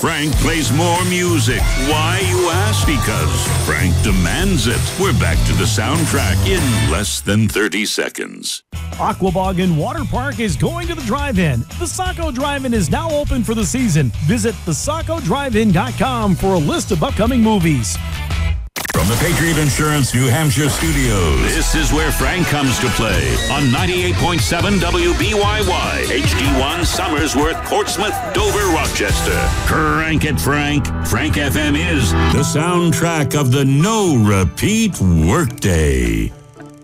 Frank plays more music. Why, you ask? Because Frank demands it. We're back to the soundtrack in less than 30 seconds. Aquabog Water Park is going to the drive-in. The Saco Drive-In is now open for the season. Visit thesacodrivein.com for a list of upcoming movies. From the Patriot Insurance New Hampshire studios, this is where Frank comes to play on 98.7 WBYY, HD1 Somersworth, Portsmouth, Dover, Rochester. Crank it, Frank. Frank FM is the soundtrack of the no-repeat workday.